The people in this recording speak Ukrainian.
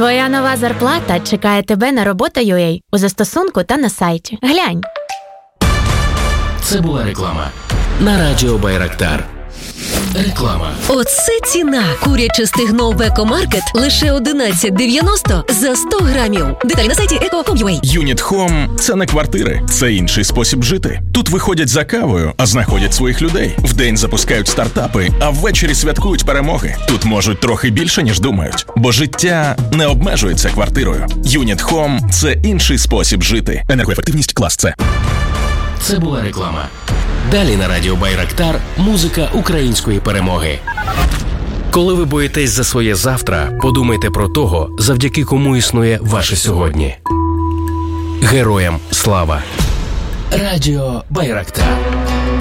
Твоя нова зарплата чекає тебе на робота.ua у застосунку та на сайті. Глянь. Це була реклама на радіо Байрактар. Реклама. Оце ціна. Куряче стегно в Екомаркет лише $11.90 за 100 грамів. Деталі на сайті eco.com.ua. Unit Home – це не квартири, це інший спосіб жити. Тут виходять за кавою, а знаходять своїх людей. Вдень запускають стартапи, а ввечері святкують перемоги. Тут можуть трохи більше, ніж думають. Бо життя не обмежується квартирою. Unit Home – це інший спосіб жити. Енергоефективність клас С. Це була реклама. Далі на радіо Байрактар музика української перемоги. Коли ви боїтесь за своє завтра, подумайте про того, завдяки кому існує ваше сьогодні. Героям слава. Радіо Байрактар.